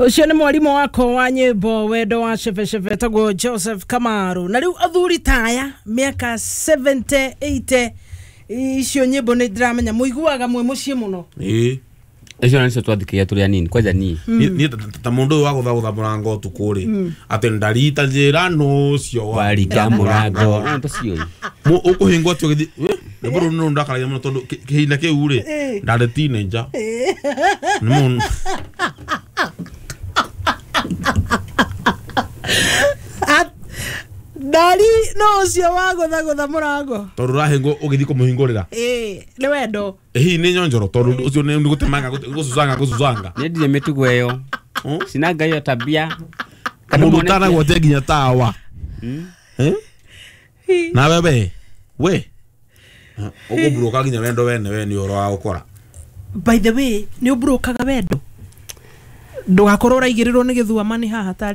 Ucio ni mwarimu wako wa nyimbo wendo wa Sheve tagwo Joseph Kamaru. Na riu athuri taya miaka 70 80 icio nyimbo ni ndiramenya muiguaga mwe mucie muno. Ejo naniso twathikia tuli nini kwaja ni ta mundu wa gutha murango tukuri ati ndarita njira no cio warika murango ndo cio ukuhingwa tio githi ne buru no ndakaragia muno tondu kihina kiu ri ndare teenager mun Dari no cio wa gutha murango tondu rahingo ugithi kumuhingurira ni wendo hi ni nyonjoro tondu ucio ni gutemanga gusuzanga ni ndire mitugo eyo sinaga hiyo tabia mundu tana gwote ginya tawa na bebe we uguburuka ginya wendo we ni oro wa ukora. By the way ni uburukaga wendo ndugakorwo raigirirwo ni githua mani haha tari